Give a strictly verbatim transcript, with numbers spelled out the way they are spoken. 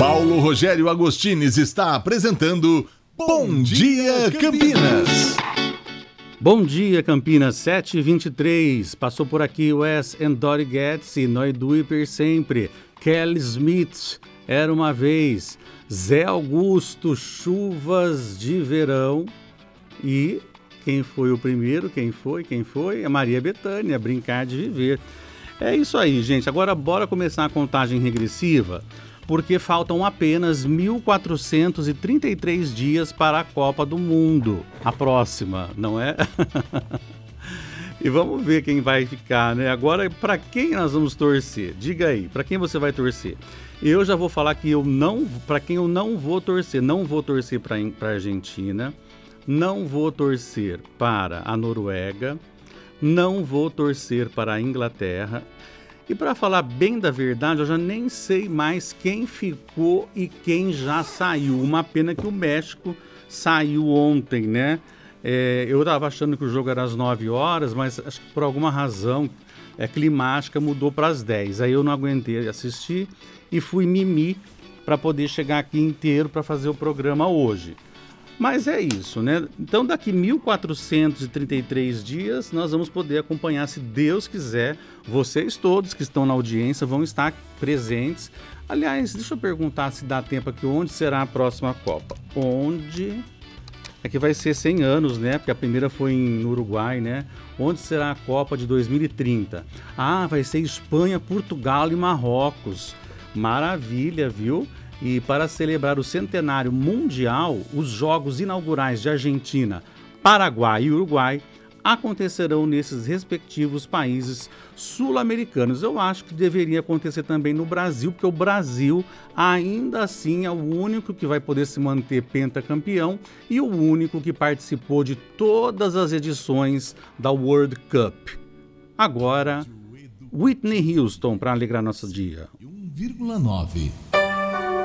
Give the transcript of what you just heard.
Paulo Rogério Agostines está apresentando Bom Dia Campinas. Bom dia, Campinas, sete e vinte e três. Passou por aqui Wes and Dory Getz, Noi Duiper sempre. Kelly Smith, Era Uma Vez. Zé Augusto, Chuvas de Verão. E quem foi o primeiro? Quem foi? Quem foi? A Maria Bethânia, Brincar de Viver. É isso aí, gente. Agora bora começar a contagem regressiva, porque faltam apenas mil quatrocentos e trinta e três dias para a Copa do Mundo. A próxima, não é? E vamos ver quem vai ficar, né? Agora, para quem nós vamos torcer? Diga aí, para quem você vai torcer? Eu já vou falar que eu não, para quem eu não vou torcer, não vou torcer para a Argentina, não vou torcer para a Noruega, não vou torcer para a Inglaterra. E para falar bem da verdade, eu já nem sei mais quem ficou e quem já saiu. Uma pena que o México saiu ontem, né? É, eu estava achando que o jogo era às nove horas, mas acho que por alguma razão é, climática mudou para as dez. Aí eu não aguentei assistir e fui mimir para poder chegar aqui inteiro para fazer o programa hoje. Mas é isso, né? Então daqui mil quatrocentos e trinta e três dias nós vamos poder acompanhar, se Deus quiser. Vocês todos que estão na audiência vão estar presentes. Aliás, deixa eu perguntar se dá tempo aqui, onde será a próxima Copa? Onde? É que vai ser cem anos, né? Porque a primeira foi no Uruguai, né? Onde será a Copa de dois mil e trinta? Ah, vai ser Espanha, Portugal e Marrocos. Maravilha, viu? E para celebrar o centenário mundial, os jogos inaugurais de Argentina, Paraguai e Uruguai acontecerão nesses respectivos países sul-americanos. Eu acho que deveria acontecer também no Brasil, porque o Brasil ainda assim é o único que vai poder se manter pentacampeão e o único que participou de todas as edições da World Cup. Agora, Whitney Houston para alegrar nosso dia. um vírgula nove